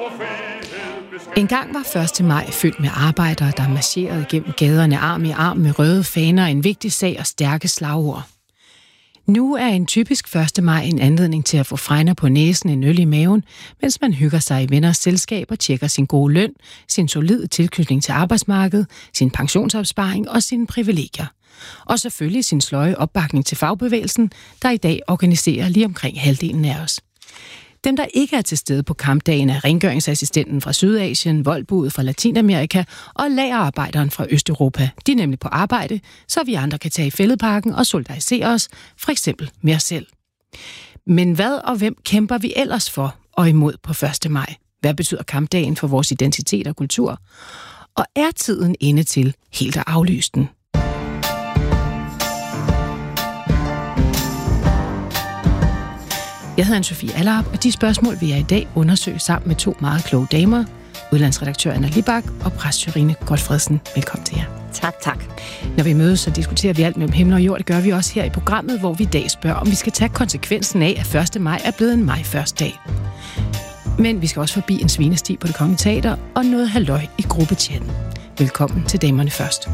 En gang var 1. maj fyldt med arbejdere, der marcherede gennem gaderne arm i arm med røde faner, en vigtig sag og stærke slagord. Nu er en typisk 1. maj en anledning til at få fregner på næsen, en øl i maven, mens man hygger sig i venners selskab og tjekker sin gode løn, sin solide tilknytning til arbejdsmarkedet, sin pensionsopsparing og sine privilegier. Og selvfølgelig sin sløje opbakning til fagbevægelsen, der i dag organiserer lige omkring halvdelen af os. Dem, der ikke er til stede på kampdagen, er rengøringsassistenten fra Sydasien, voldbudet fra Latinamerika og lagerarbejderen fra Østeuropa. De er nemlig på arbejde, så vi andre kan tage i fældeparken og solidarisere os, for eksempel med os selv. Men hvad og hvem kæmper vi ellers for og imod på 1. maj? Hvad betyder kampdagen for vores identitet og kultur? Og er tiden inde til helt at aflyse den? Jeg hedder Anne-Sophie Allerup, og de spørgsmål vil jeg i dag undersøge sammen med 2 meget kloge damer. Udlandsredaktør Anna Libak og præst Sørine Gotfredsen. Velkommen til jer. Tak. Når vi mødes, så diskuterer vi alt mellem himmel og jord. Det gør vi også her i programmet, hvor vi i dag spørger, om vi skal tage konsekvensen af, at 1. maj er blevet en maj-først-dag. Men vi skal også forbi en svinesti på Det Kongelige Teater og noget halløj i gruppechatten. Velkommen til Damerne Først.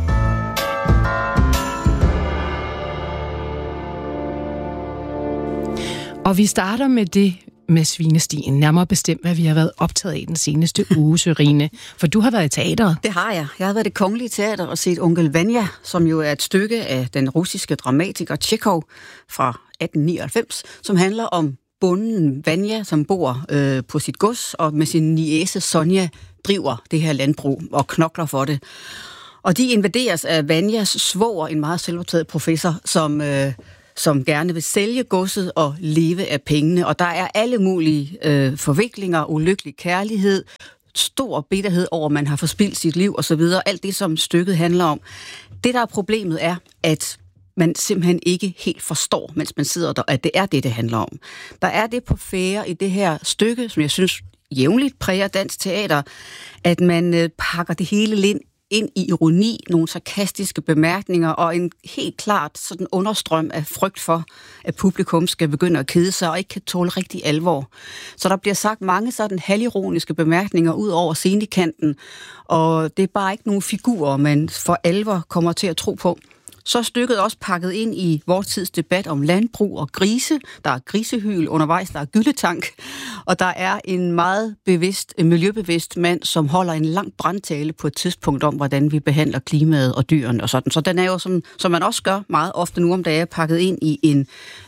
Og vi starter med det med svinestien. Nærmere bestemt, hvad vi har været optaget af den seneste uge, Sørine. For du har været i teateret. Det har jeg. Jeg har været i Det Kongelige Teater og set Onkel Vanja, som jo er et stykke af den russiske dramatiker Tjekhov fra 1899, som handler om bonden Vanja, som bor på sit gods, og med sin niece Sonja driver det her landbrug og knokler for det. Og de invaderes af Vanjas svoger, en meget selvoptaget professor, som gerne vil sælge godset og leve af pengene. Og der er alle mulige forviklinger, ulykkelig kærlighed, stor bitterhed over, at man har forspildt sit liv osv. Alt det, som stykket handler om. Det, der er problemet, er, at man simpelthen ikke helt forstår, mens man sidder der, at det er det handler om. Der er det på færre i det her stykke, som jeg synes jævnligt præger dansk teater, at man pakker det hele ind i ironi, nogle sarkastiske bemærkninger og en helt klart sådan understrøm af frygt for, at publikum skal begynde at kede sig og ikke kan tåle rigtig alvor. Så der bliver sagt mange sådan halvironiske bemærkninger ud over scenekanten, og det er bare ikke nogen figurer, man for alvor kommer til at tro på. Så er stykket også pakket ind i vores tids debat om landbrug og grise. Der er grisehyl undervejs, der er gyldetank, og der er en meget miljøbevidst mand, som holder en lang brandtale på et tidspunkt om, hvordan vi behandler klimaet og dyrene og sådan. Så den er jo, som man også gør meget ofte nu om dagen, pakket ind i en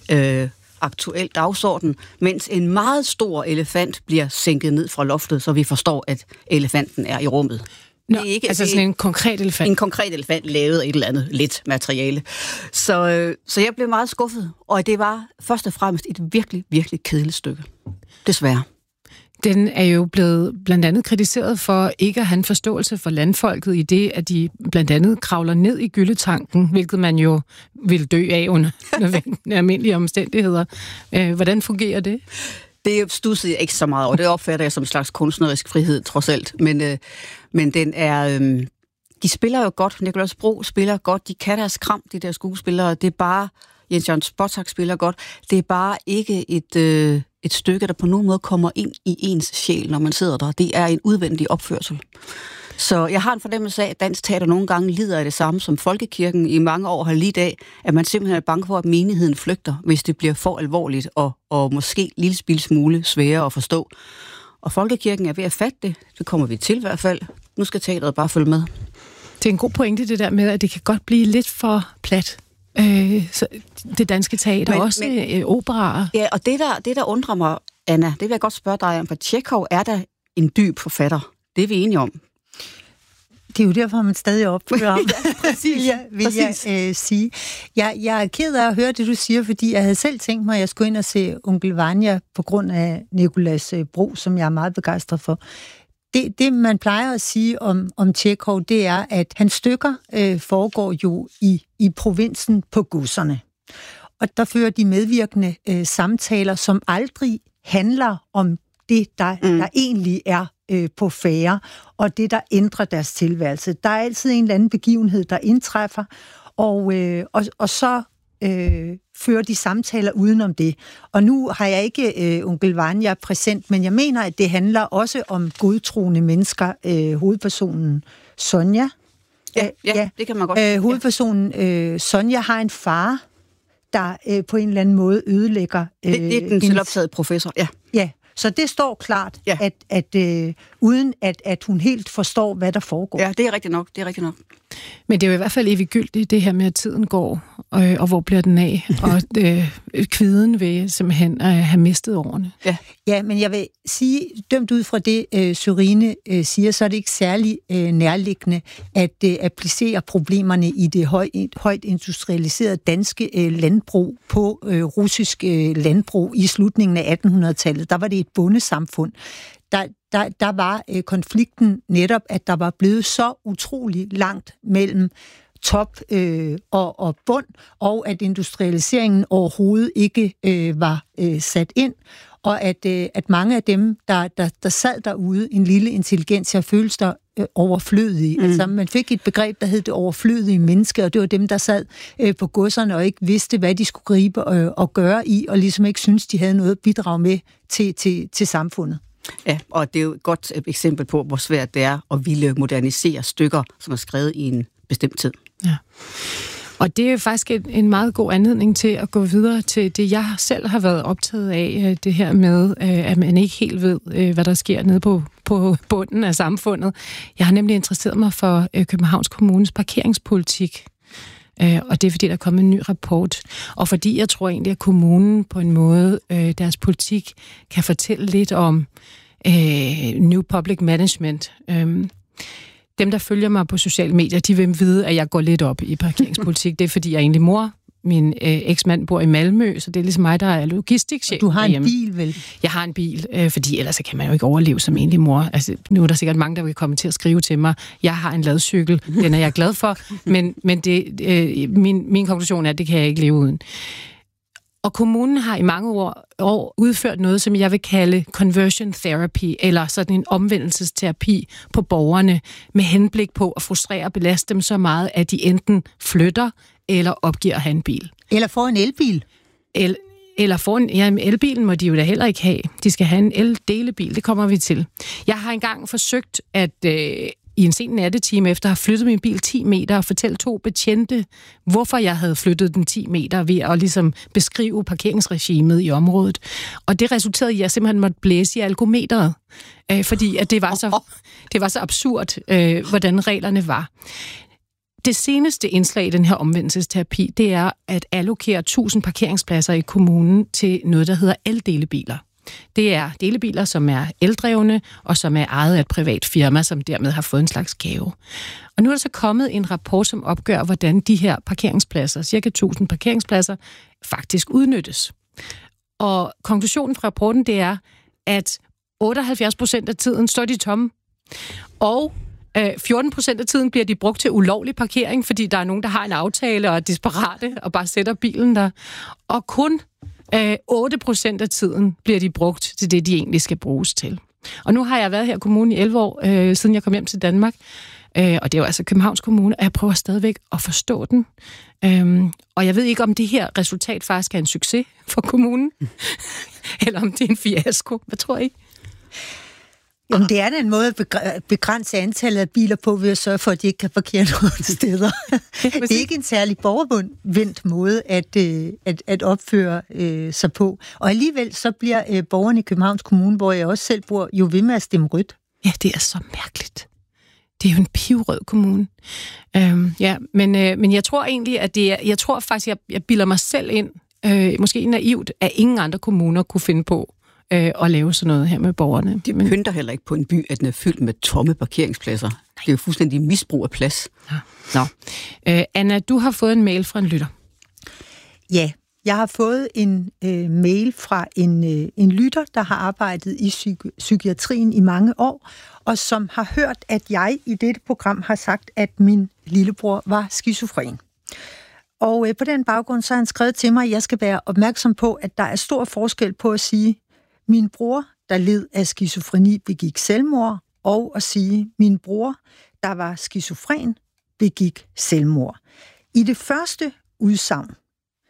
aktuel dagsorden, mens en meget stor elefant bliver sænket ned fra loftet, så vi forstår, at elefanten er i rummet. Nå, det er ikke, altså sådan en konkret elefant? En konkret elefant lavet af et eller andet let materiale. Så jeg blev meget skuffet, og det var først og fremmest et virkelig, virkelig kedeligt stykke. Desværre. Den er jo blevet blandt andet kritiseret for ikke at have en forståelse for landfolket i det, at de blandt andet kravler ned i gyldetanken, hvilket man jo vil dø af under almindelige omstændigheder. Hvordan fungerer det? Det studsede jeg ikke så meget over. Det opfatter jeg som en slags kunstnerisk frihed, trods alt. Men den er... de spiller jo godt. Nicolas Bro spiller godt. De kan deres kram, de der skuespillere. Det er bare... Jens Jørgen Spottag spiller godt. Det er bare ikke et stykke, der på nogen måde kommer ind i ens sjæl, når man sidder der. Det er en udvendig opførsel. Så jeg har en fornemmelse af, at dansk teater nogle gange lider af det samme, som folkekirken i mange år har lidt af, at man simpelthen er bange for, at menigheden flygter, hvis det bliver for alvorligt og måske lille smule sværere at forstå. Og folkekirken er ved at fatte det. Det kommer vi til i hvert fald. Nu skal teateret bare følge med. Det er en god pointe, det der med, at det kan godt blive lidt for plat. Så det danske teater, også operaer. Ja, og det der undrer mig, Anna, det vil jeg godt spørge dig om, for Tjekhov er der en dyb forfatter. Det er vi enige om. Det er jo derfor, man stadig opfører ham. Ja, præcis. vil jeg sige. Jeg er ked af at høre det, du siger, fordi jeg havde selv tænkt mig, at jeg skulle ind og se Onkel Vanja på grund af Nicolas Bro, som jeg er meget begejstret for. Det, man plejer at sige om Tjekhov, det er, at hans stykker foregår jo i provinsen på godserne. Og der fører de medvirkende samtaler, som aldrig handler om det, der egentlig er på færre, og det, der ændrer deres tilværelse. Der er altid en eller anden begivenhed, der indtræffer, og så fører de samtaler udenom det. Og nu har jeg ikke onkel Vanya præsent, men jeg mener, at det handler også om godtroende mennesker. Hovedpersonen Sonja. Ja, det kan man godt. Hovedpersonen Sonja har en far, der på en eller anden måde ødelægger... Det er den selvoptaget professor, ja. Ja, så det står klart, at uden at hun helt forstår, hvad der foregår. Ja, det er rigtigt nok. Men det er jo i hvert fald eviggyldigt, det her med, at tiden går, og hvor bliver den af, og kviden vil simpelthen have mistet årene. Ja, men jeg vil sige, dømt ud fra det, Sørine siger, så er det ikke særlig nærliggende at applicere problemerne i det højt industrialiserede danske landbrug på russisk landbrug i slutningen af 1800-tallet. Der var det et bondesamfund. Der var konflikten netop, at der var blevet så utrolig langt mellem top og bund, og at industrialiseringen overhovedet ikke var sat ind, og at mange af dem, der sad derude, en lille intelligensia, følte sig overflødige. Altså, man fik et begreb, der hed det overflødige menneske, og det var dem, der sad på godserne og ikke vidste, hvad de skulle gribe og gøre i, og ligesom ikke syntes, de havde noget at bidrage med til samfundet. Ja, og det er jo et godt eksempel på, hvor svært det er at ville modernisere stykker, som er skrevet i en bestemt tid. Ja. Og det er faktisk en meget god anledning til at gå videre til det, jeg selv har været optaget af, det her med, at man ikke helt ved, hvad der sker nede på bunden af samfundet. Jeg har nemlig interesseret mig for Københavns Kommunes parkeringspolitik. Og det er, fordi der er kommet en ny rapport. Og fordi jeg tror egentlig, at kommunen på en måde, deres politik, kan fortælle lidt om New Public Management. Dem, der følger mig på sociale medier, de vil vide, at jeg går lidt op i parkeringspolitik. Det er, fordi jeg er egentlig mor. Min eksmand bor i Malmø, så det er ligesom mig, der er logistikchef. Du har en bil, vel? Jeg har en bil, fordi ellers kan man jo ikke overleve som egentlig mor. Altså, nu er der sikkert mange, der vil komme til at skrive til mig, jeg har en ladcykel, den er jeg glad for, men min konklusion er, at det kan jeg ikke leve uden. Og kommunen har i mange år udført noget, som jeg vil kalde conversion therapy, eller sådan en omvendelsesterapi på borgerne, med henblik på at frustrere og belaste dem så meget, at de enten flytter eller opgiver at have en bil. Eller får en elbil. Eller får en elbilen må de jo da heller ikke have. De skal have en el-delebil, det kommer vi til. Jeg har engang forsøgt at i en sen nattetime efter at have flyttet min bil 10 meter og fortælle 2 betjente, hvorfor jeg havde flyttet den 10 meter ved at ligesom beskrive parkeringsregimet i området. Og det resulterede i, at jeg simpelthen måtte blæse i algometeret, fordi at det var så absurd, hvordan reglerne var. Det seneste indslag i den her omvendelsesterapi, det er at allokere 1000 parkeringspladser i kommunen til noget, der hedder eldelebiler. Det er delebiler, som er eldrevne, og som er ejet af et privat firma, som dermed har fået en slags gave. Og nu er der så kommet en rapport, som opgør, hvordan de her parkeringspladser, cirka 1000 parkeringspladser, faktisk udnyttes. Og konklusionen fra rapporten, det er, at 78% af tiden står de tomme, og 14% af tiden bliver de brugt til ulovlig parkering, fordi der er nogen, der har en aftale og er desperate og bare sætter bilen der. Og kun 8% af tiden bliver de brugt til det, de egentlig skal bruges til. Og nu har jeg været her i kommunen i 11 år, siden jeg kom hjem til Danmark. Og det er jo altså Københavns Kommune, og jeg prøver stadigvæk at forstå den. Og jeg ved ikke, om det her resultat faktisk er en succes for kommunen, eller om det er en fiasko. Hvad tror I? Jamen, det er da en måde at begrænse antallet af biler på, ved at sørge for, at de ikke kan parkere nogen steder. Det er ikke en særlig borgervendt måde at opføre sig på. Og alligevel så bliver borgerne i Københavns Kommune, hvor jeg også selv bor, jo ved med at stemme rødt. Ja, det er så mærkeligt. Det er jo en pivrød kommune. Men jeg tror egentlig, at jeg tror faktisk, jeg bilder mig selv ind, måske naivt, at ingen andre kommuner kunne finde på at lave sådan noget her med borgerne. De pynter heller ikke på en by, at den er fyldt med tomme parkeringspladser. Nej. Det er jo fuldstændig misbrug af plads. Ja. Nå. Anna, du har fået en mail fra en lytter. Ja, jeg har fået en mail fra en lytter, der har arbejdet i psykiatrien i mange år, og som har hørt, at jeg i dette program har sagt, at min lillebror var skizofren. Og på den baggrund så har han skrevet til mig, at jeg skal være opmærksom på, at der er stor forskel på at sige, min bror, der led af skizofreni, begik selvmord, og at sige, min bror, der var skizofren, begik selvmord. I det første udsagn,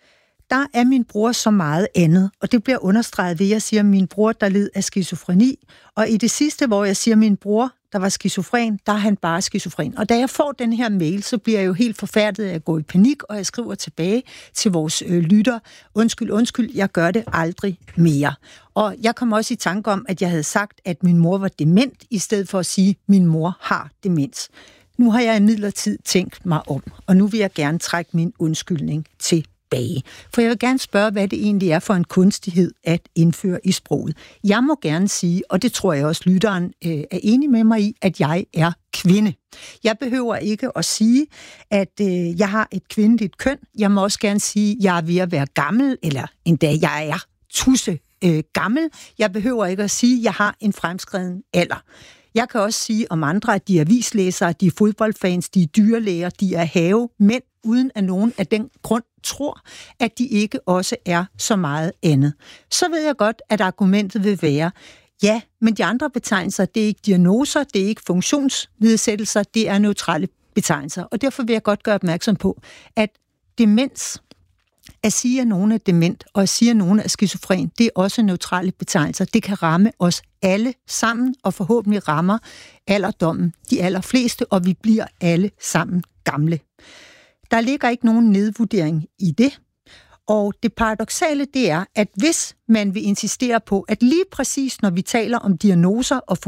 der er min bror så meget andet, og det bliver understreget ved, at jeg siger, at min bror, der led af skizofreni, og i det sidste, hvor jeg siger, at min bror, der var skizofren, der er han bare skizofren. Og da jeg får den her mail, så bliver jeg jo helt forfærdet af at gå i panik, og jeg skriver tilbage til vores lytter, undskyld, jeg gør det aldrig mere. Og jeg kom også i tanke om, at jeg havde sagt, at min mor var dement, i stedet for at sige, at min mor har demens. Nu har jeg imidlertid tænkt mig om, og nu vil jeg gerne trække min undskyldning tilbage. For jeg vil gerne spørge, hvad det egentlig er for en kunstighed at indføre i sproget. Jeg må gerne sige, og det tror jeg også lytteren er enig med mig i, at jeg er kvinde. Jeg behøver ikke at sige, at jeg har et kvindeligt køn. Jeg må også gerne sige, at jeg er ved at være gammel, eller endda jeg er tusse gammel. Jeg behøver ikke at sige, at jeg har en fremskreden alder. Jeg kan også sige om andre, at de er avislæsere, de er fodboldfans, de er dyrlæger, de er havemænd, uden at nogen af den grund tror, at de ikke også er så meget andet. Så ved jeg godt, at argumentet vil være, ja, men de andre betegnelser, det er ikke diagnoser, det er ikke funktionsnedsættelser, det er neutrale betegnelser. Og derfor vil jeg godt gøre opmærksom på, at demens, at sige, at nogen er dement, og at sige, at nogen er skizofren, det er også neutrale betegnelser. Det kan ramme os alle sammen, og forhåbentlig rammer alderdommen de allerfleste, og vi bliver alle sammen gamle. Der ligger ikke nogen nedvurdering i det, og det paradoksale det er, at hvis man vil insistere på, at lige præcis når vi taler om diagnoser og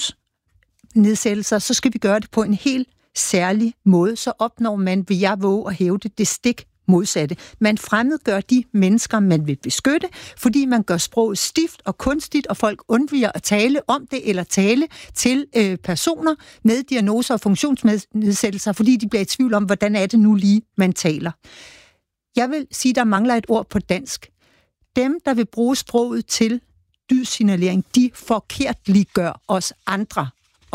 funktionsnedsættelser, så skal vi gøre det på en helt særlig måde, så opnår man, vil jeg våge at hæve det stik modsatte. Man fremmedgør de mennesker, man vil beskytte, fordi man gør sproget stift og kunstigt, og folk undviger at tale om det, eller tale til personer med diagnoser og funktionsnedsættelser, fordi de bliver i tvivl om, hvordan er det nu lige, man taler. Jeg vil sige, der mangler et ord på dansk. Dem, der vil bruge sproget til dydsignalering, de forkertliggør os andre.